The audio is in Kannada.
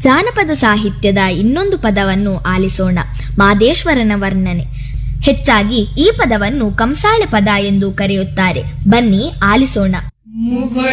ಜಾನಪದ ಸಾಹಿತ್ಯದ ಇನ್ನೊಂದು ಪದವನ್ನು ಆಲಿಸೋಣ, ಮಾದೇಶ್ವರನ ವರ್ಣನೆ. ಹೆಚ್ಚಾಗಿ ಈ ಪದವನ್ನು ಕಂಸಾಳೆ ಪದ ಎಂದು ಕರೆಯುತ್ತಾರೆ. ಬನ್ನಿ ಆಲಿಸೋಣ.